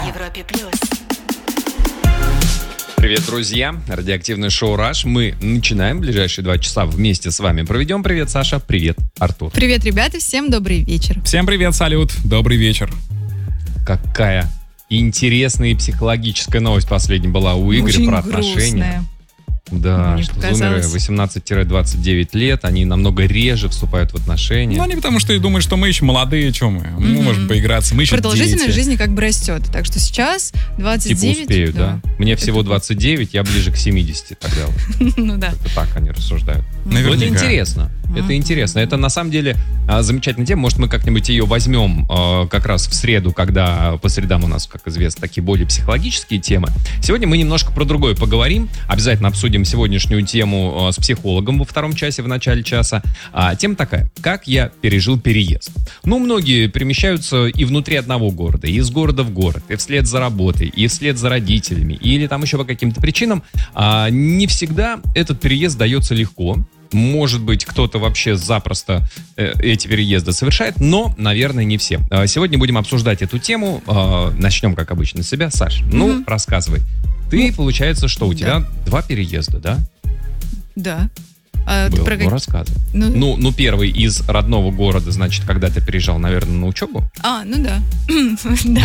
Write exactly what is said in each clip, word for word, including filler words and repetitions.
Европе плюс. Привет, друзья! Радиоактивное шоу «Раш». Мы начинаем. Ближайшие два часа вместе с вами проведем. Привет, Саша. Привет, Артур. Привет, ребята. Всем добрый вечер. Всем привет, салют. Добрый вечер. Какая интересная и психологическая новость последняя была у Игоря. Очень про грустная. отношения. Да, Мне что показалось. зумеры восемнадцать-двадцать девять лет, они намного реже вступают в отношения. Ну, они потому что и думают, что мы еще молодые, что мы? Мы Мгм. можем поиграться, мы еще Продолжительность дети. жизни как бы растет. Так что сейчас двадцать девять. Типа успею, да? Мне всего двадцать девять, я ближе к семидесяти тогда. Ну да. Это так они рассуждают. Ну, это Наверняка. интересно. Это интересно. Это на самом деле а, замечательная тема. Может, мы как-нибудь ее возьмем а, как раз в среду, когда по средам у нас, как известно, такие более психологические темы. Сегодня мы немножко про другое поговорим. Обязательно обсудим сегодняшнюю тему а, с психологом во втором часе, в начале часа. А, тема такая. Как я пережил переезд? Ну, многие перемещаются и внутри одного города, и из города в город, и вслед за работой, и вслед за родителями, или там еще по каким-то причинам. А, не всегда этот переезд дается легко. Может быть, кто-то вообще запросто э, эти переезды совершает, но, наверное, не все. Э, сегодня будем обсуждать эту тему. Э, начнем, как обычно, с себя. Саш, ну, Мгм. рассказывай. Ты, получается, что у да. тебя два переезда, да? Да. А ты Был. про Ну, как- рассказывай. Ну, Ну, ну, первый из родного города, значит, когда ты переезжал, наверное, на учебу? А, ну да. Да.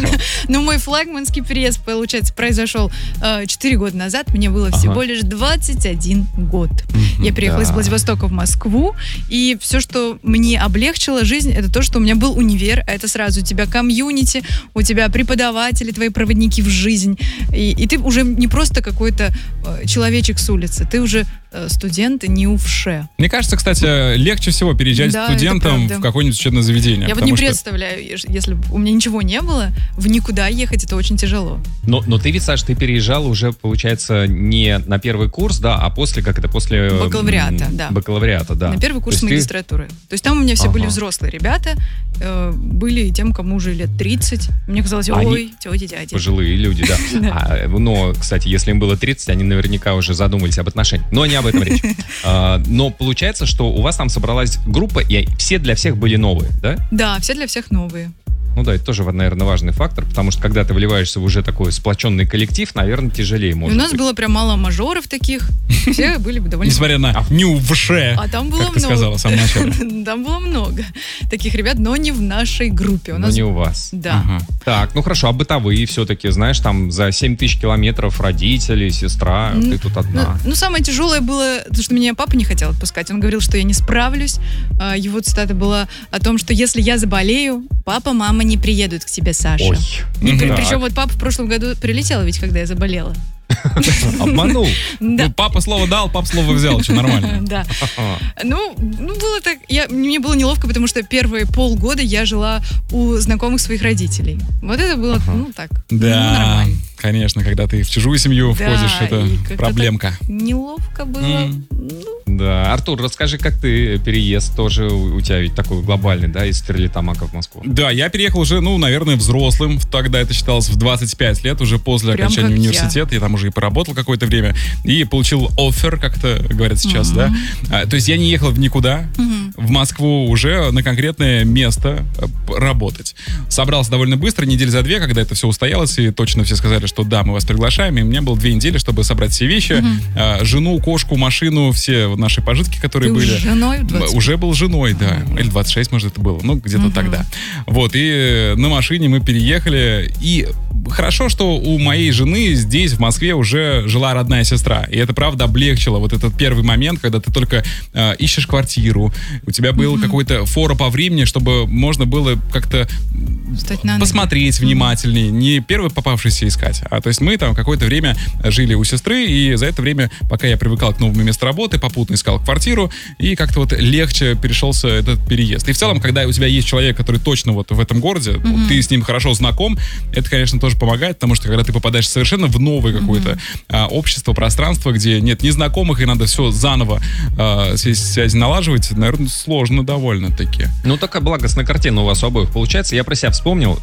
Ну, мой флагманский переезд, получается, произошел четыре года назад. Мне было всего Ага. лишь двадцать один год. Я переехала из Да. Владивостока в Москву, и все, что мне облегчило жизнь, это то, что у меня был универ, а это сразу у тебя комьюнити, у тебя преподаватели, твои проводники в жизнь, и, и ты уже не просто какой-то э, человечек с улицы, ты уже э, студент не увше. Мне кажется, кстати, легче всего переезжать Да, это студентам правда. в какое-нибудь учебное заведение. Я вот потому не что- представляю, еш- если бы у меня ничего не было, в никуда ехать это очень тяжело. Но, но ты ведь, Саш, ты переезжал уже, получается, не на первый курс, да, а после, как это, после... м, Бакалавриата, да. Бакалавриата, да. На первый курс То есть ты- магистратуры. То есть там у меня все Ага. были взрослые ребята, э, были и тем, кому уже лет тридцать. Мне казалось, Они ой, тети, дяди. Пожилые люди, да. А, но, кстати, если им было тридцать, они наверняка уже задумались об отношениях. Но не об этом речь. А, но получается, что у вас там собралась группа, и все для всех были новые, да? Да, все для всех новые. Ну да, это тоже, наверное, важный фактор, потому что когда ты вливаешься в уже такой сплоченный коллектив, наверное, тяжелее И может у нас быть. было прям мало мажоров таких. Все были бы довольно... Несмотря на не увше, А там было как ты много. сказала в самом начале. Там было много таких ребят, но не в нашей группе. У Но нас... не у вас. Да. Ага. Так, ну хорошо, а бытовые все-таки, знаешь, там за семь тысяч километров родители, сестра, Ну, ты тут Ну, одна. ну, самое тяжелое было, то, что меня папа не хотел отпускать. Он говорил, что я не справлюсь. А, Его цитата была о том, что если я заболею, папа, мама не приедут к тебе, Саша. Ой, Не при- так. Причем вот папа в прошлом году прилетел ведь, когда я заболела. Обманул. Да. Ну, папа слово дал, пап слово взял, что нормально. Да. Ну, ну, было так. Я, мне было неловко, потому что первые полгода я жила у знакомых своих родителей. Вот это было, ну, так. ну, Да, нормально. конечно, когда ты в чужую семью Да, входишь, это и как-то проблемка. так неловко было. М. Ну, Да, Артур, расскажи, как ты переезд тоже у у тебя ведь такой глобальный, да, из Стерлитамака в Москву. Да, я переехал уже, ну, наверное, взрослым. Тогда это считалось в двадцать пять лет, уже после Прям окончания как я. университета. Я там уже и поработал какое-то время. И получил оффер, как это говорят сейчас, да. А, то есть я не ехал в никуда, в Москву уже на конкретное место э, п- работать. Собрался довольно быстро, недели за две, когда это все устоялось, и точно все сказали, что да, мы вас приглашаем. И у меня было две недели, чтобы собрать все вещи. А, жену, кошку, машину, все наши пожитки, которые ты были. уже женой в М, двадцать? Уже был женой, да. Или двадцать шесть, может, это было. Ну, где-то Мгм. тогда. Вот, и на машине мы переехали. И хорошо, что у моей жены здесь, в Москве, уже жила родная сестра. И это, правда, облегчило вот этот первый момент, когда ты только э, ищешь квартиру. У тебя был какой-то фора по времени, чтобы можно было как-то Встать на ноги. посмотреть внимательнее, не первый попавшийся искать. А то есть мы там какое-то время жили у сестры, и за это время, пока я привыкал к новому месту работы, попутно искал квартиру, и как-то вот легче перешелся этот переезд. И в целом, когда у тебя есть человек, который точно вот в этом городе, Мгм. ты с ним хорошо знаком, это, конечно, тоже помогает, потому что когда ты попадаешь совершенно в новое какое-то а, общество, пространство, где нет незнакомых, и надо все заново а, все связи налаживать, наверное, сложно довольно-таки. Ну, такая благостная картина у вас у обоих получается. Я про себя вспомнил.